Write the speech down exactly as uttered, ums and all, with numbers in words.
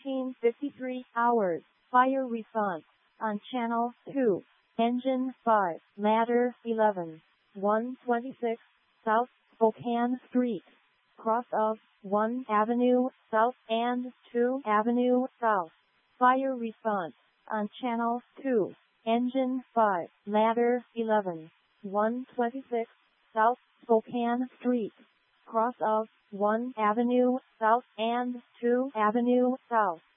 fourteen fifty-three hours. Fire response on channel two. Engine five. Ladder eleven. one twenty-six South Spokane Street. Cross of one Avenue South and two Avenue South. Fire response on channel two. Engine five. Ladder eleven. one twenty-six South Spokane Street. Cross of one Avenue South and two Avenue South.